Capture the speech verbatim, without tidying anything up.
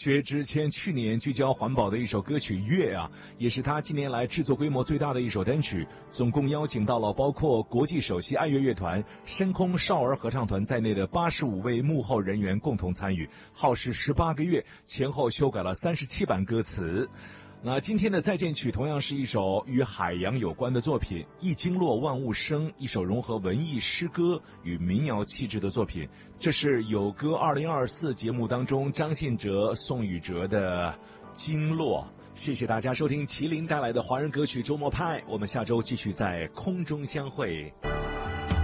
薛之谦去年聚焦环保的一首歌曲《月》啊，也是他近年来制作规模最大的一首单曲，总共邀请到了包括国际首席爱乐乐团、深空少儿合唱团在内的八十五位幕后人员共同参与，耗时十八个月，前后修改了三十七版歌词。那今天的再见曲同样是一首与海洋有关的作品，一经落万物生，一首融合文艺诗歌与民谣气质的作品。这是有歌二零二四节目当中张信哲、宋宇哲的经络。谢谢大家收听麒麟带来的华人歌曲周末派，我们下周继续在空中相会。